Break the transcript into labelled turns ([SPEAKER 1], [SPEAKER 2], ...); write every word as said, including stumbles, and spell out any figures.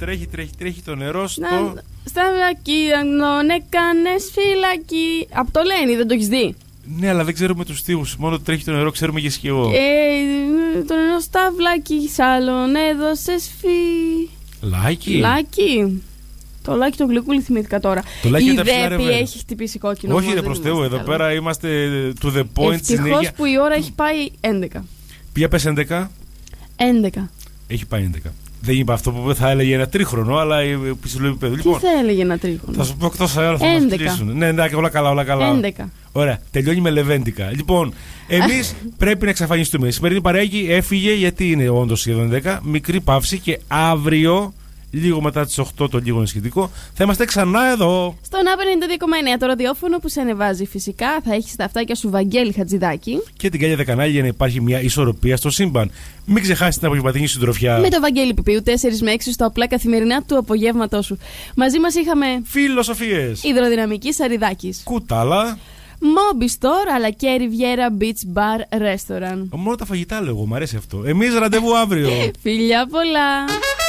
[SPEAKER 1] τρέχει, τρέχει, τρέχει το νερό στο.
[SPEAKER 2] Σταυράκι, αν έκανες φυλακή. Από το Λένι, δεν το έχεις δει?
[SPEAKER 1] Ναι, αλλά δεν ξέρουμε τους στίχους. Μόνο τρέχει το νερό, ξέρουμε και εσύ και εγώ.
[SPEAKER 2] Ε, το νερό σταυλάκι, σάλον έδωσες φύ.
[SPEAKER 1] Λάκι.
[SPEAKER 2] Λάκι. Το Λάκι το γλυκούλι θυμήθηκα τώρα.
[SPEAKER 1] Το Λάκι
[SPEAKER 2] η
[SPEAKER 1] Δέπη
[SPEAKER 2] έχει χτυπήσει κόκκινο.
[SPEAKER 1] Όχι, ρε προς Θεού, εδώ καλά. Πέρα είμαστε to the point.
[SPEAKER 2] Ευτυχώς που η ώρα έχει πάει έντεκα.
[SPEAKER 1] Ποια πες έντεκα?
[SPEAKER 2] έντεκα.
[SPEAKER 1] Έχει πάει έντεκα. Δεν είπα αυτό που θα έλεγε ένα τρίχρονο, αλλά επιστολή παιδί.
[SPEAKER 2] Τι θα έλεγε ένα τρίχρονο?
[SPEAKER 1] Θα σου πω εκτός αέρα, θα μας κλείσουν. Ναι, εντάξει, όλα καλά, όλα καλά.
[SPEAKER 2] έντεκα.
[SPEAKER 1] Ωραία, τελειώνει με λεβέντικα. Λοιπόν, εμείς πρέπει να εξαφανιστούμε. Η σημερινή παρέγγι έφυγε γιατί είναι όντως σχεδόν έντεκα. Μικρή παύση και αύριο, λίγο μετά τις οκτώ, το λίγο είναι σχετικό, θα είμαστε ξανά εδώ.
[SPEAKER 2] Στον Άπεν ενενήντα δύο κόμμα εννέα, το ραδιόφωνο που σε ανεβάζει φυσικά. Θα έχεις τα αυτάκια σου Βαγγέλη Χατζηδάκη.
[SPEAKER 1] Και την Κάλια Δεκανάλη για να υπάρχει μια ισορροπία στο σύμπαν. Μην ξεχάσετε την απογευματινή συντροφιά.
[SPEAKER 2] Με το Βαγγέλη Πιπίου, τέσσερα με έξι στο απλά καθημερινά του απογεύματός σου. Μαζί μας είχαμε.
[SPEAKER 1] Φιλοσοφίες.
[SPEAKER 2] Υδροδυναμική Σαριδάκης.
[SPEAKER 1] Κουτάλα.
[SPEAKER 2] Moby Store αλλά και Riviera Beach Bar Restaurant.
[SPEAKER 1] Μόνο τα φαγητά λέγω, μου αρέσει αυτό. Εμείς ραντεβού αύριο.
[SPEAKER 2] Φιλιά πολλά.